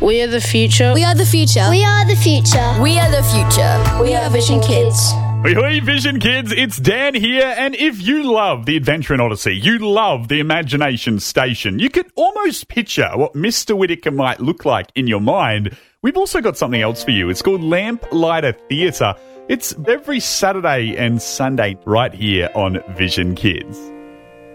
We are the future. We are the future. We are the future. We are the future. We are Vision Kids. Hey, Vision Kids, it's Dan here, and if you love the Adventuring Odyssey, you love the Imagination Station, you could almost picture what Mr. Whittaker might look like in your mind. We've also got something else for you. It's called Lamplighter Theatre. It's every Saturday and Sunday right here on Vision Kids.